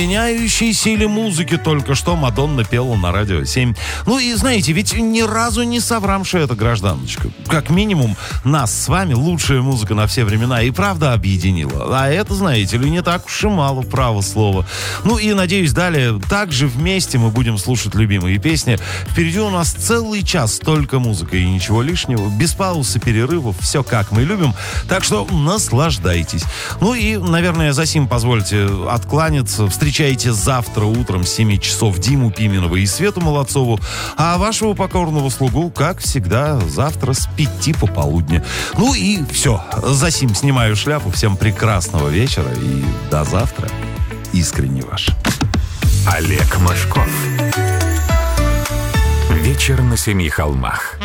Меняющей силе музыки только что Мадонна пела на Радио 7. Ну и знаете, ведь ни разу не соврамшая эта гражданочка. Как минимум, нас с вами лучшая музыка на все времена и правда объединила. А это, знаете ли, не так уж и мало, право слово. Ну и, надеюсь, далее также вместе мы будем слушать любимые песни. Впереди у нас целый час только музыка и ничего лишнего. Без пауз и перерывов, все как мы любим. Так что наслаждайтесь. Ну и, наверное, за сим позвольте откланяться. Встречайте завтра утром с 7 часов Диму Пименова и Свету Молодцову, а вашего покорного слугу, как всегда, завтра с 5 пополудни. Ну и все. За сим снимаю шляпу. Всем прекрасного вечера и до завтра. Искренне ваш. Олег Мошков. Вечер на семи холмах.